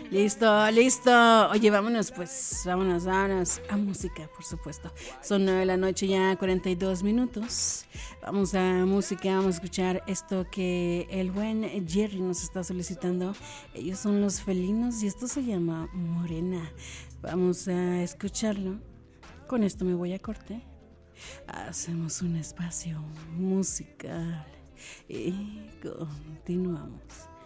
Listo, listo. Oye, vámonos pues, vámonos a música, por supuesto. Son 9 de la noche ya, 42 minutos. Vamos a música, vamos a escuchar esto que el buen Jerry nos está solicitando. Ellos son los felinos y esto se llama Morena. Vamos a escucharlo. Con esto me voy a corte. Hacemos un espacio musical y continuamos.